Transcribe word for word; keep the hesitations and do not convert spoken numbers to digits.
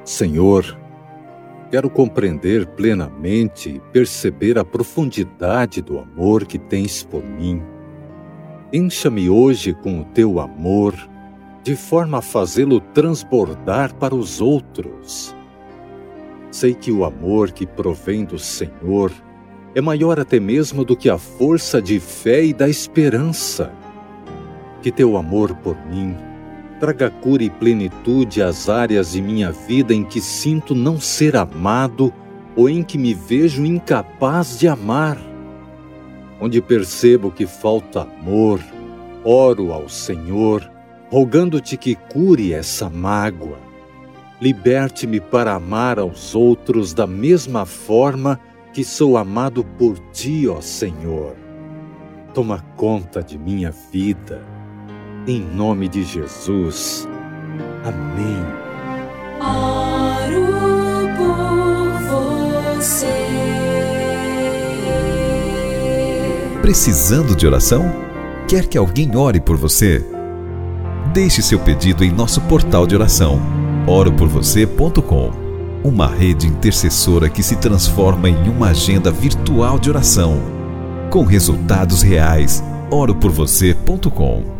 Senhor, quero compreender plenamente e perceber a profundidade do amor que tens por mim. Encha-me hoje com o teu amor, de forma a fazê-lo transbordar para os outros. Sei que o amor que provém do Senhor é maior até mesmo do que a força de fé e da esperança. Que teu amor por mim traga cura e plenitude às áreas de minha vida em que sinto não ser amado ou em que me vejo incapaz de amar. Onde percebo que falta amor, oro ao Senhor, rogando-te que cure essa mágoa. Liberte-me para amar aos outros da mesma forma que sou amado por ti, ó Senhor. Toma conta de minha vida. Em nome de Jesus. Amém. Oro por você. Precisando de oração? Quer que alguém ore por você? Deixe seu pedido em nosso portal de oração, oro por você ponto com. Uma rede intercessora que se transforma em uma agenda virtual de oração. Com resultados reais. oro por você ponto com.